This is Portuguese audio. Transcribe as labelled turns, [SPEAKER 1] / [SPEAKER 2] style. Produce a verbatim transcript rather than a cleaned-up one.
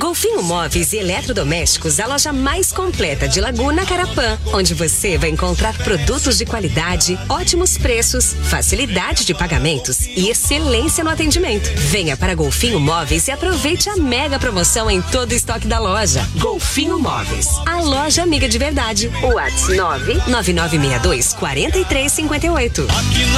[SPEAKER 1] Golfinho Móveis e Eletrodomésticos, a loja mais completa de Laguna Carapã, onde você vai encontrar produtos de qualidade, ótimos preços, facilidade de pagamentos e excelência no atendimento. Venha para Golfinho Móveis e aproveite a mega promoção em todo o estoque da loja. Golfinho Móveis, a loja amiga de verdade. WhatsApp nove nove nove seis dois quatro três cinco oito.